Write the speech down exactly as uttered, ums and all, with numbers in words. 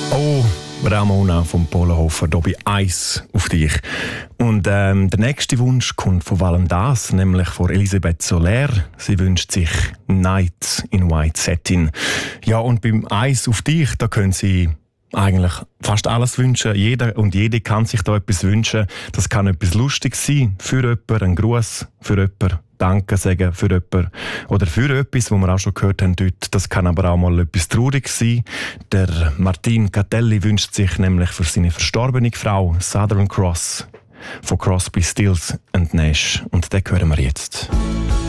Oh, Ramona vom Polenhofer, hier bei «Eis» auf dich. Und ähm, der nächste Wunsch kommt von Valendas, nämlich von Elisabeth Soler. Sie wünscht sich «Night in White Satin». Ja, und beim «Eis» auf dich, da können Sie eigentlich fast alles wünschen. Jeder und jede kann sich da etwas wünschen. Das kann etwas Lustiges sein, für jemanden, ein Gruß, für jemanden, Danke sagen für jemanden oder für etwas, was wir auch schon gehört haben dort. Das kann aber auch mal etwas Trauriges sein. Der Martin Catelli wünscht sich nämlich für seine verstorbene Frau Southern Cross von Crosby, Stills and Nash. Und den hören wir jetzt.